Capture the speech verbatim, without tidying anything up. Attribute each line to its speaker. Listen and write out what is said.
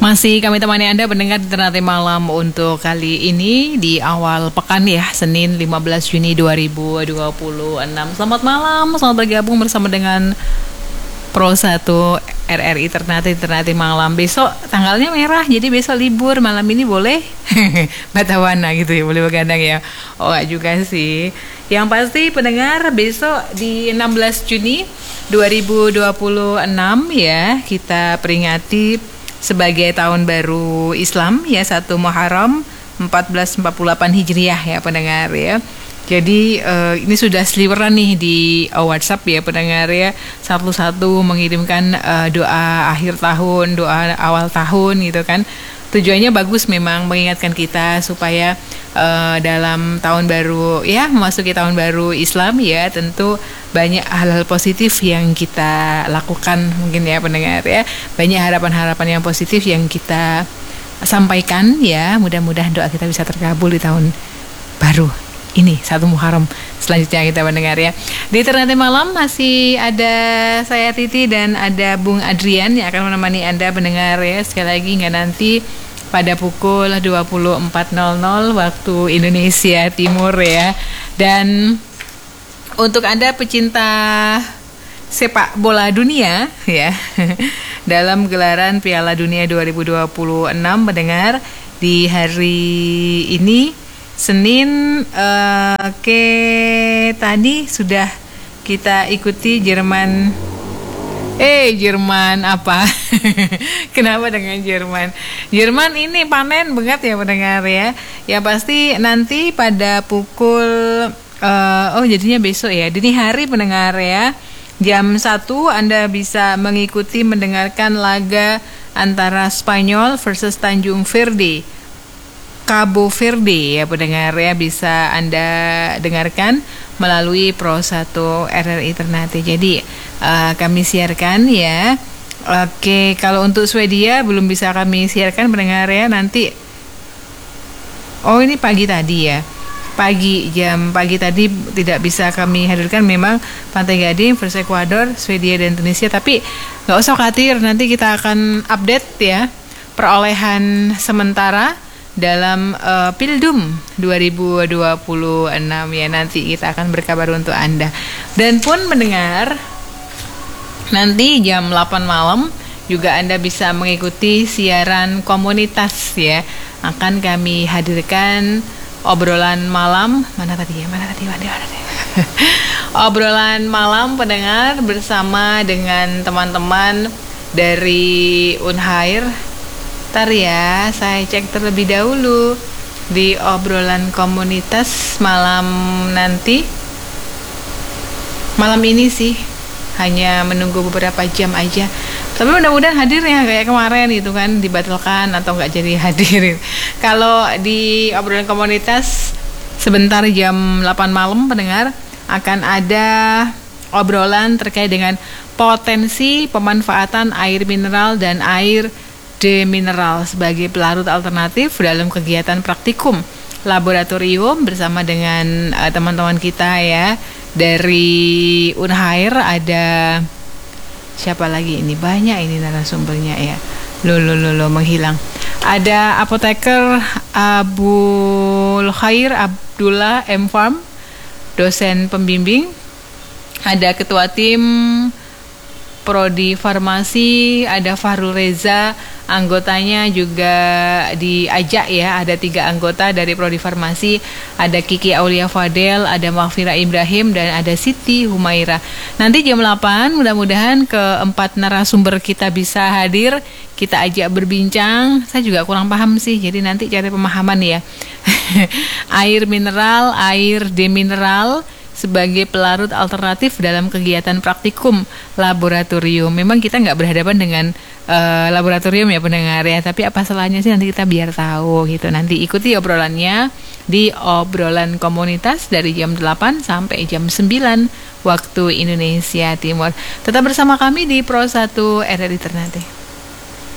Speaker 1: Masih kami temani Anda pendengar di Ternate Malam untuk kali ini di awal pekan ya, Senin lima belas Juni dua ribu dua puluh enam. Selamat malam, selamat bergabung bersama dengan Pro satu R R I Ternate Ternate Malam. Besok tanggalnya merah, jadi besok libur. Malam ini boleh batawana gitu ya, boleh begadang ya. Oh enggak juga sih. Yang pasti pendengar, besok di enam belas Juni dua ribu dua puluh enam ya, kita peringati sebagai tahun baru Islam ya, satu Muharram empat belas empat puluh delapan Hijriah ya pendengar ya. Jadi uh, ini sudah seliweran nih di uh, WhatsApp ya pendengar ya, satu-satu mengirimkan uh, doa akhir tahun, doa awal tahun gitu kan. Tujuannya bagus memang, mengingatkan kita supaya uh, dalam tahun baru ya, memasuki tahun baru Islam ya, tentu banyak hal-hal positif yang kita lakukan mungkin ya pendengar ya. Banyak harapan-harapan yang positif yang kita sampaikan ya. Mudah-mudahan doa kita bisa terkabul di tahun baru ini, satu Muharram selanjutnya kita mendengar ya. Di Ternate Malam masih ada saya Titi dan ada Bung Adrian yang akan menemani Anda pendengar ya. Sekali lagi hingga nanti pada pukul dua puluh empat nol nol waktu Indonesia Timur ya. Dan untuk Anda pecinta sepak bola dunia ya, dalam gelaran Piala Dunia dua ribu dua puluh enam mendengar di hari ini Senin uh, ke tadi sudah kita ikuti Jerman. Eh Jerman apa? Kenapa dengan Jerman? Jerman ini panen banget ya pendengar ya. Ya pasti nanti pada pukul uh, oh jadinya besok ya, dini hari pendengar ya, jam satu Anda bisa mengikuti mendengarkan laga antara Spanyol versus Tanjung Verde, Cabo Verde ya pendengar ya, bisa Anda dengarkan melalui Pro satu R R I Ternate. Jadi uh, kami siarkan ya. Oke, kalau untuk Swedia belum bisa kami siarkan pendengar ya, nanti oh ini pagi tadi ya. Pagi jam pagi tadi tidak bisa kami hadirkan, memang Pantai Gading versus Ekuador, Swedia dan Tunisia, tapi nggak usah khawatir, nanti kita akan update ya perolehan sementara dalam uh, Pildum dua ribu dua puluh enam ya. Nanti kita akan berkabar untuk Anda. Dan pun mendengar nanti jam delapan malam juga Anda bisa mengikuti siaran komunitas ya. Akan kami hadirkan obrolan malam. Mana tadi ya? Mana tadi? Mana tadi? Obrolan malam pendengar bersama dengan teman-teman dari Unhair. Ntar ya, saya cek terlebih dahulu di obrolan komunitas malam nanti. Malam ini sih hanya menunggu beberapa jam aja. Tapi mudah-mudahan hadir ya, kayak kemarin itu kan dibatalkan atau nggak jadi hadir. Kalau di obrolan komunitas sebentar jam delapan malam pendengar akan ada obrolan terkait dengan potensi pemanfaatan air mineral dan air demineral sebagai pelarut alternatif dalam kegiatan praktikum laboratorium bersama dengan uh, teman-teman kita ya dari Unhair. Ada siapa lagi ini, banyak ini narasumbernya ya, lo lo lo, lo menghilang. Ada apoteker Abul Khair Abdullah M Farm, dosen pembimbing. Ada ketua tim Prodi Farmasi, ada Fahrul Reza, anggotanya juga diajak ya, ada tiga anggota dari Prodi Farmasi, ada Kiki Aulia Fadel, ada Mahfira Ibrahim, dan ada Siti Humaira. Nanti jam delapan mudah-mudahan keempat narasumber kita bisa hadir, kita ajak berbincang. Saya juga kurang paham sih, jadi nanti cari pemahaman ya. Air mineral, air demineral sebagai pelarut alternatif dalam kegiatan praktikum laboratorium. Memang kita nggak berhadapan dengan uh, laboratorium ya pendengar ya, tapi apa salahnya sih nanti kita biar tahu gitu. Nanti ikuti obrolannya di obrolan komunitas dari jam delapan sampai jam sembilan waktu Indonesia Timur. Tetap bersama kami di Pro satu R R I Ternate.